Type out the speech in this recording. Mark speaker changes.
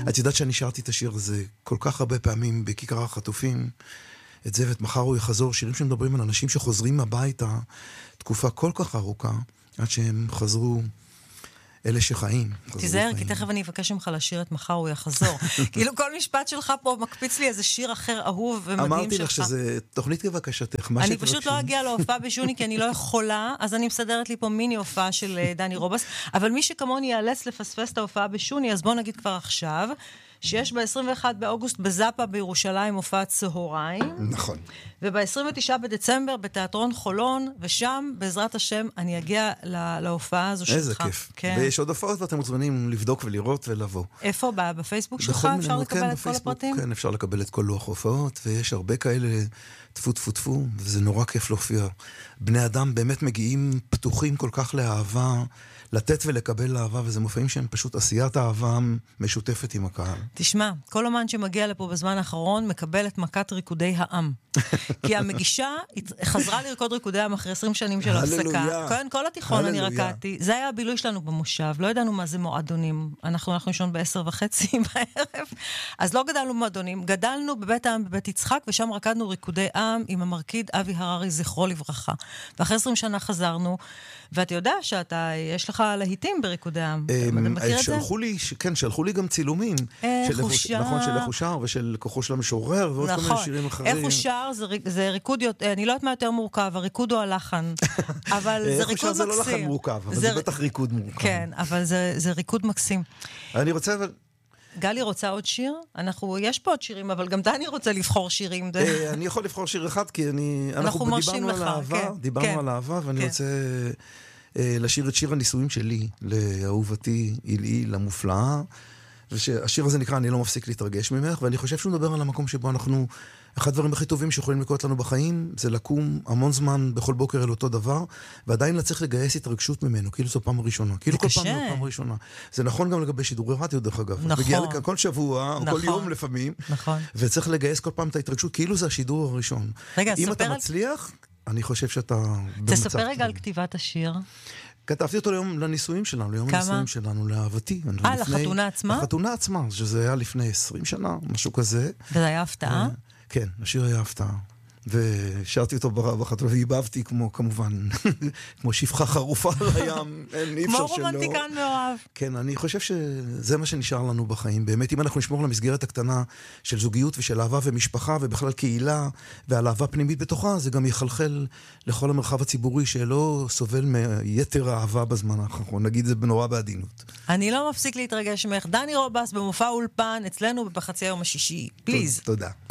Speaker 1: את יודעת שאני שרתי את השיר הזה כל כך הרבה פעמים בכיכר החטופים, את זה ואת מחר הוא יחזור, שירים שמדברים על אנשים שחוזרים הביתה תקופה כל כך ארוכה, עד שהם חזרו, אלה שחיים.
Speaker 2: תיזהר, כי תכף אני אבקש ממך לשיר את מחר הוא יחזור. כאילו כל משפט שלך פה מקפיץ לי איזה שיר אחר אהוב ומדהים שלך.
Speaker 1: אמרתי לך שזה תוכנית כבקשתך.
Speaker 2: אני פשוט לא אגיע להופעה בשוני, כי אני לא יכולה, אז אני מסדרת לי פה מיני הופעה של דני רובס, אבל מי שכמוני יאלץ לפספס את ההופעה בשוני, אז בוא נגיד כבר עכשיו, שיש ב-21 באוגוסט בזאפה בירושלים הופעת צהריים.
Speaker 1: נכון.
Speaker 2: וב-29 בדצמבר בתיאטרון חולון, ושם בעזרת השם אני אגיע להופעה הזו שלך.
Speaker 1: איזה כיף.
Speaker 2: כן.
Speaker 1: ויש עוד הופעות ואתם מוזמנים לבדוק ולראות ולבוא.
Speaker 2: איפה? בפייסבוק שלך אפשר לקבל את כל הפרטים?
Speaker 1: כן, אפשר לקבל את כל לוח הופעות, ויש הרבה כאלה טפו טפו טפו, וזה נורא כיף להופיע. בני אדם באמת מגיעים פתוחים כל כך לאהבה, לתת ולקבל אהבה, וזה מופעים שהם פשוט עשיית אהבה משותפת עם הקהל.
Speaker 2: תשמע, כל אומן שמגיע לפה בזמן האחרון מקבל את מכת ריקודי העם. כי המגישה חזרה לרקוד ריקודי העם אחרי 20 שנים של הפסקה. כל התיכון אני רקדתי. זה היה הבילוי שלנו במושב. לא ידענו מה זה מועדונים. אנחנו לישון ב10:30 בערב. אז לא גדלנו במועדונים. גדלנו בבית העם בבית יצחק, ושם רקדנו ריקודי עם עם המרקיד אבי הררי זכרו לברכה. ואחרי 20 שנה חזרנו, ואתה יודע שאתה, יש לך להיטים בריקודי העם.
Speaker 1: שלחו לי, כן, שלחו לי גם צילומים. נכון, של איך הוא שר, ושל כוחו של המשורר, ועוד כל מיני שירים אחרים. איך הוא שר,
Speaker 2: זה ריקוד, אני לא יודעת מה יותר מורכב, הריקוד או הלחן. אבל זה ריקוד מקסים.
Speaker 1: זה לא לחן מורכב, אבל זה בטח ריקוד מורכב.
Speaker 2: כן, אבל זה ריקוד מקסים.
Speaker 1: אני רוצה, אבל...
Speaker 2: גלי רוצה עוד שיר? יש פה עוד שירים, אבל גם דני רוצה לבחור שירים.
Speaker 1: אני יכול לבחור שיר אחד, כי אנחנו דיברנו על אהבה, דיברנו על אהבה, ואני רוצה לשיר את שיר הנישואים שלי, לאהובתי, איל המופלאה, והשיר הזה נקרא אני לא מפסיק להתרגש ממך, ואני חושב שהוא מדבר על המקום שבו אנחנו, אחד הדברים הכי טובים שיכולים לקרות לנו בחיים, זה לקום המון זמן בכל בוקר אל אותו דבר, ועדיין צריך לגייס התרגשות ממנו, כאילו זו פעם ראשונה. כאילו כל פעם זו פעם ראשונה. זה נכון גם לגבי שידורי רדיו, דרך אגב.
Speaker 2: נכון.
Speaker 1: מגיע לכאן כל שבוע, או כל יום לפעמים, וצריך לגייס כל פעם את ההתרגשות, כאילו זה השידור הראשון.
Speaker 2: רגע,
Speaker 1: אם אתה מצליח, אני חושב שאתה במצב.
Speaker 2: תספר רגע על כתיבת השיר.
Speaker 1: כתבתי אותו לנישואים שלנו, ליום הנישואים שלנו, לאהבתי.
Speaker 2: לחתונה עצמה?
Speaker 1: לחתונה עצמה, שזה היה לפני 20 שנה, משהו כזה.
Speaker 2: וזה היה הפתעה?
Speaker 1: כן, השיר היה הפתעה. ושרתי אותו בחתונה, והיבבתי כמובן, כמו שפחה חרופה על הים, אי אפשר שלא.
Speaker 2: כמו רומנטיקן מאוהב.
Speaker 1: כן, אני חושב שזה מה שנשאר לנו בחיים. באמת, אם אנחנו נשמור על המסגרת הקטנה של זוגיות ושל אהבה ומשפחה, ובכלל קהילה, ועל אהבה פנימית בתוכה, זה גם יחלחל לכל המרחב הציבורי, שלא סובל מיתר האהבה בזמן האחרון. נגיד זה בנורא בעדינות.
Speaker 2: אני לא מפסיק להתרגש ממך. דני רובס במופע אולפן, אצלנו בחצי היום השישי. פליז.
Speaker 1: תודה.